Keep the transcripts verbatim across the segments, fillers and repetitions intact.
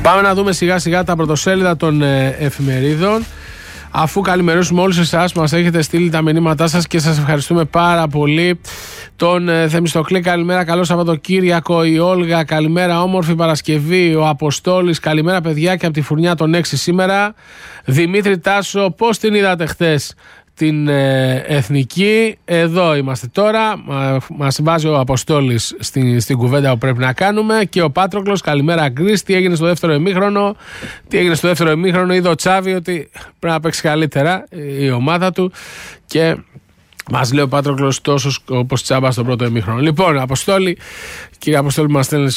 Πάμε να δούμε σιγά σιγά τα πρωτοσέλιδα των ε, εφημερίδων. Αφού καλημερώσουμε όλους εσάς που μας έχετε στείλει τα μηνύματά σας και σας ευχαριστούμε πάρα πολύ. Τον ε, Θεμιστοκλή, καλημέρα, καλό Σαββατοκύριακο. Η Όλγα, καλημέρα, όμορφη Παρασκευή. Ο Αποστόλης, καλημέρα παιδιά και από τη φουρνιά των έξι σήμερα. Δημήτρη Τάσο, πώς την είδατε χθες την ε, Εθνική? Εδώ είμαστε τώρα. Μα, μας βάζει ο Αποστόλης στην, στην κουβέντα που πρέπει να κάνουμε. Και ο Πάτροκλος, καλημέρα Γκρίς. Τι έγινε στο δεύτερο ημίχρονο? Τι έγινε στο δεύτερο ημίχρονο? Είδε ο Τσάβη ότι πρέπει να παίξει καλύτερα η ομάδα του. Και μας λέει ο Πάτροκλος τόσο όπως Τσάμπα στο πρώτο ημίχρονο. Λοιπόν, Αποστόλη, κύριε Αποστόλη, μας στέλνει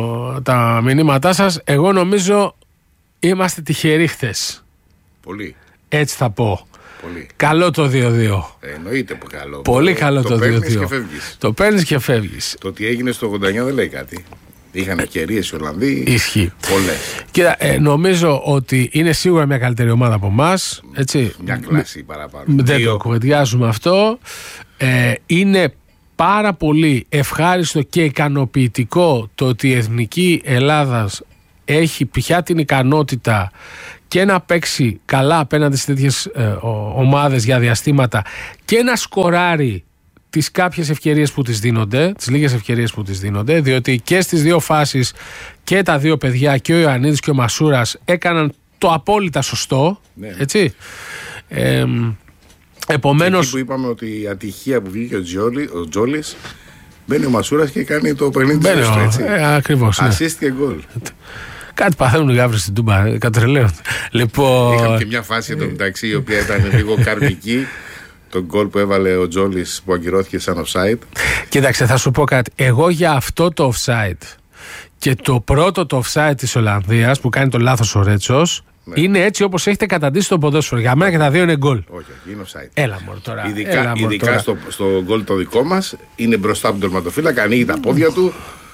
τα μηνύματά σας. Εγώ νομίζω είμαστε τυχεροί χθες. Πολύ. Έτσι θα πω. Πολύ. Καλό το δύο δύο. Ε, εννοείται που καλό. Πολύ καλό το, το δύο δύο. Και φεύγεις. Το παίρνεις και φεύγεις. Το τι έγινε στο ογδόντα εννιά δεν λέει κάτι. Είχαν ευκαιρίες οι Ολλανδοί. Ισχύει. Πολλές. Κοίτα, ε, νομίζω ότι είναι σίγουρα μια καλύτερη ομάδα από εμάς. Μια κλάση παραπάνω. Δεν το κουβεντιάζουμε αυτό. Ε, είναι πάρα πολύ ευχάριστο και ικανοποιητικό το ότι η Εθνική Ελλάδας έχει πια την ικανότητα και να παίξει καλά απέναντι σε τέτοιες ε, ομάδες για διαστήματα και να σκοράρει τις κάποιες ευκαιρίες που τις δίνονται, τις λίγες ευκαιρίες που τις δίνονται, διότι και στις δύο φάσεις και τα δύο παιδιά, και ο Ιωαννίδης και ο Μασούρας, έκαναν το απόλυτα σωστό. Ναι. Έτσι. Ε, επομένως, εκεί που είπαμε ότι η ατυχία που βγήκε ο, Τζόλι, ο Τζόλης, μπαίνει ο Μασούρας και κάνει το παιχνίδι του σωστό, έτσι. Ε, ακριβώς. Assist ναι. και γκολ. Κάτι παθαίνουν οι γάβρες στην Τούμπα, κατρελαίονται. Λοιπόν... Είχαμε και μια φάση εδώ μεταξύ, η οποία ήταν λίγο καρμική. Το γκολ που έβαλε ο Τζόλης που αγκυρώθηκε σαν offside. Κοίταξε, θα σου πω κάτι. Εγώ για αυτό το offside και το πρώτο το offside της Ολλανδίας που κάνει το λάθος ο Ρέτσος, ναι, είναι έτσι όπως έχετε καταντήσει το ποδόσφαιρο. Για μένα και τα δύο είναι γκολ. Όχι, όχι, είναι offside. Έλα μωρ τώρα. Ειδικά, έλα, μωρ, ειδικά τώρα. στο, στο γκολ το δικό μας, είναι μπροστά από τον τερματοφύλακα, ανοίγει τα πόδια του.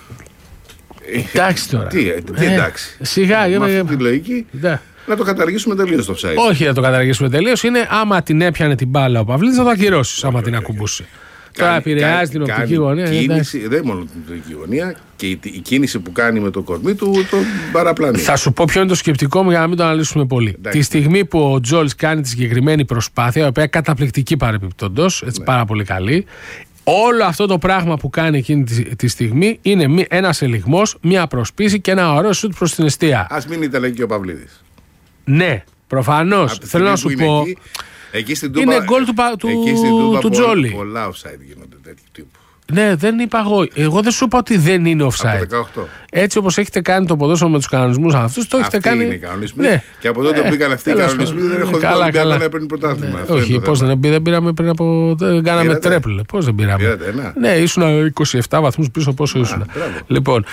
Εντάξει τώρα. Τι, τι ε, εντάξει. Σιγά, με αυτή τη λογική. Ναι. Να το καταργήσουμε τελείως το offside. Όχι να το καταργήσουμε τελείως. Είναι άμα την έπιανε την μπάλα ο Παυλίδης να το ακυρώσει. Άμα την ακουμπούσε. Τώρα επηρεάζει την οπτική γωνία. Κίνηση, δεν μόνο την οπτική γωνία, και η, η κίνηση που κάνει με το κορμί του τον παραπλανεί. Θα σου πω ποιο είναι το σκεπτικό μου για να μην το αναλύσουμε πολύ. Εντάξει. Τη στιγμή που ο Τζόλς κάνει τη συγκεκριμένη προσπάθεια, η οποία καταπληκτική παρεπιπτόντως, έτσι ναι, πάρα πολύ καλή. Όλο αυτό το πράγμα που κάνει εκείνη τη, τη στιγμή είναι ένας ελιγμός, μια προσπίση και ένα ωραίο σουτ προς την εστία. Ας μην ήταν και ο Παυλίδης. Ναι, προφανώς. Θέλω να σου πω. Εκεί, εκεί στην Τούμπα, είναι γκολ του, του, του, του Τζόλι. Πολλά offside γίνονται τέτοιου τύπου. Ναι, δεν είπα εγώ. Εγώ δεν σου είπα ότι δεν είναι offside. Από δεκαοκτώ. Έτσι όπως έχετε κάνει το ποδόσφαιρο με τους κανονισμούς αυτούς, το έχετε αυτοί κάνει. Είναι οι κανονισμοί. Ναι. Και από τότε που μπήκαν αυτοί οι κανονισμοί δεν έχω δει τον Ολυμπιακό να παίρνει πρωτάθλημα. Ναι. Όχι, πώς δεν, δεν πήραμε πριν από. Δεν κάναμε τρέπλ. Πώς δεν πήραμε. Ναι, ήσουν είκοσι επτά βαθμούς πίσω, πόσο ήσουν. Λοιπόν,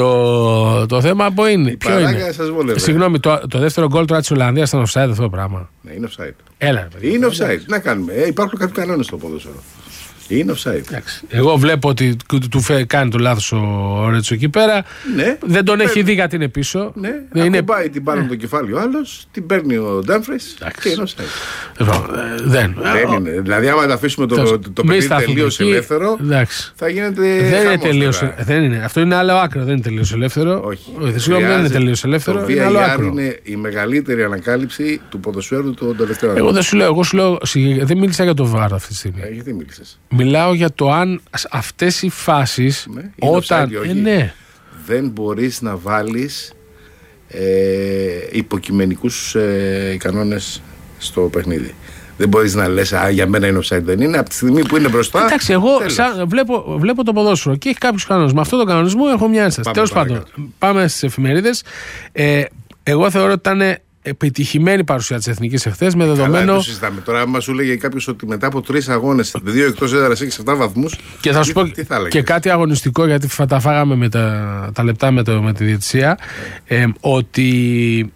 το, το θέμα που είναι. Η ποιο είναι. Συγγνώμη, το, το δεύτερο γκολ τώρα της Ολλανδίας ήταν offside αυτό το πράγμα. Ναι, είναι offside. Έλα, είναι offside. Να κάνουμε. Υπάρχουν κάποιοι κανόνες στο ποδόσφαιρο. Είναι offside. Εγώ βλέπω ότι του κάνει το λάθος ο Ρέτσο εκεί πέρα. Ναι, δεν τον ναι, έχει δει γιατί είναι πίσω. Ναι, δεν είναι... πάει την πάνω ναι, το κεφάλι ο άλλος, την παίρνει ο Ντάμφρις και είναι offside. Δεν. δεν είναι. Δηλαδή, άμα τα αφήσουμε το, το, το, το παιχνίδι τελείως ελεύθερο, εντάξει, θα γίνεται. Δεν είναι τελείως. Δεν είναι. Αυτό είναι άλλο άκρο. Δεν είναι τελείως ελεύθερο. Όχι. Συγγνώμη, δεν είναι τελείως ελεύθερο. Το είναι άλλο άκρο. Είναι η μεγαλύτερη ανακάλυψη του ποδοσφαίρου των τελευταίων. Εγώ δεν σου λέω. Εγώ σου λέω. Δεν μίλησα για το βάρ αυτή τη στιγμή. Γιατί μίλησες? Μιλάω για το αν αυτές οι φάσεις ναι, όταν. Offside, ε, ναι. Δεν μπορείς να βάλεις ε, υποκειμενικούς ε, κανόνες στο παιχνίδι. Δεν μπορείς να λες α, για μένα είναι offside, δεν είναι. Από τη στιγμή που είναι μπροστά. Εντάξει, εγώ σαν, βλέπω, βλέπω το ποδόσφαιρο και έχει κάποιους κανόνες. Με αυτόν τον κανονισμό έχω μια ένσταση. Τέλος πάντων, πάμε στις εφημερίδες. Ε, εγώ θεωρώ ότι ήταν επιτυχημένη παρουσία της Εθνικής εχθές με δεδομένο. Καλά, το συζητάμε. Τώρα, άμα σου λέγε κάποιος ότι μετά από τρεις αγώνες, δύο εκτός έδρας, έχεις επτά βαθμούς. Και θα σου πω τι θα και κάτι αγωνιστικό, γιατί θα τα φάγαμε με τα, τα λεπτά με, το, με τη διαιτησία. Ε, ότι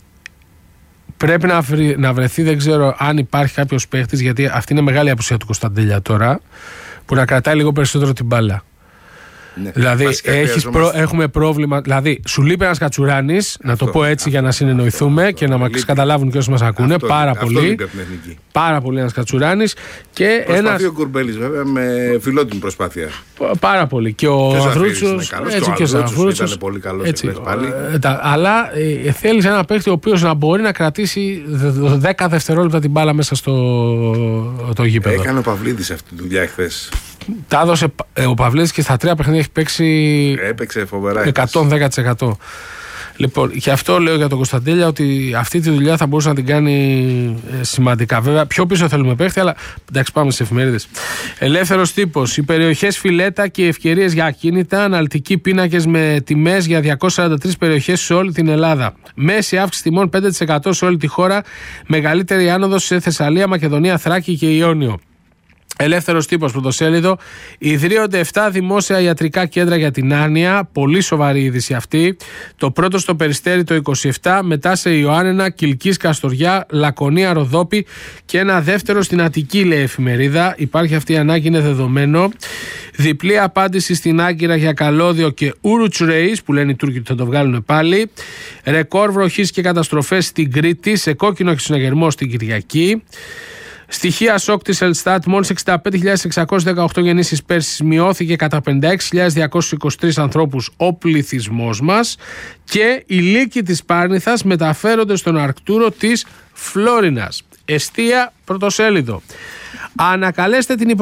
πρέπει να, βρει, να βρεθεί, δεν ξέρω αν υπάρχει κάποιος παίχτης, γιατί αυτή είναι μεγάλη απουσία του Κωνσταντέλια τώρα, που να κρατάει λίγο περισσότερο την μπάλα. Ναι. Δηλαδή έχεις προ, έχουμε πρόβλημα. Δηλαδή σου λείπει ένας Κατσουράνης, να το πω έτσι αυτό, για να συνεννοηθούμε αυτό, και αυτό, να μας καταλάβουν και όσοι μας ακούνε. Αυτό, πάρα αυτό, πολύ. Αυτό πάρα πολύ ένας Κατσουράνης. Και προσπαθεί ένας... ο Κουρμπέλης βέβαια με φιλότιμη προσπάθεια. Πάρα πολύ. Και ο Ανδρούτσος. Έτσι και ο Ανδρούτσος ήταν πολύ καλός. Έτσι, πάλι. Αλλά ε, θέλει ένα παίχτη ο οποίος να μπορεί να κρατήσει δέκα δευτερόλεπτα την μπάλα μέσα στο το γήπεδο. Έκανε ο Παυλίδης αυτή τη δουλειά χθες. Τα έδωσε ο Παυλίδης και στα τρία παιχνίδια έχει παίξει. Έπαιξε φοβερά. εκατόν δέκα τοις εκατό. Λοιπόν, και αυτό λέω για τον Κωνσταντέλια, ότι αυτή τη δουλειά θα μπορούσε να την κάνει ε, σημαντικά. Βέβαια, πιο πίσω θέλουμε παίχτη, αλλά εντάξει, πάμε στις εφημερίδες. Ελεύθερος τύπος. Οι περιοχές φιλέτα και οι ευκαιρίες για ακίνητα. Αναλυτικοί πίνακες με τιμές για διακόσιες σαράντα τρεις περιοχές σε όλη την Ελλάδα. Μέση αύξηση τιμών πέντε τοις εκατό σε όλη τη χώρα. Μεγαλύτερη άνοδος σε Θεσσαλία, Μακεδονία, Θράκη και Ιόνιο. Ελεύθερος τύπος, πρωτοσέλιδο. Ιδρύονται επτά δημόσια ιατρικά κέντρα για την άνοια. Πολύ σοβαρή είδηση αυτή. Το πρώτο στο Περιστέρι το είκοσι επτά, μετά σε Ιωάννενα, Κιλκής, Καστοριά, Λακωνία, Ροδόπη και ένα δεύτερο στην Αττική, λέει εφημερίδα. Υπάρχει αυτή η ανάγκη, είναι δεδομένο. Διπλή απάντηση στην Άγκυρα για καλώδιο και Ούρουτς Ρέις, που λένε οι Τούρκοι ότι θα το βγάλουν πάλι. Ρεκόρ βροχής και καταστροφές στην Κρήτη, σε κόκκινο και συναγερμό στην Κυριακή. Στοιχεία σοκ της Ελστάτ, μόλις εξήντα πέντε χιλιάδες εξακόσιες δεκαοκτώ γεννήσεις πέρσι, μειώθηκε κατά πενήντα έξι χιλιάδες διακόσιους είκοσι τρεις ανθρώπους ο πληθυσμός μας και οι λύκοι της Πάρνηθας μεταφέρονται στον Αρκτούρο της Φλόρινας. Εστία, πρωτοσέλιδο. Ανακαλέστε την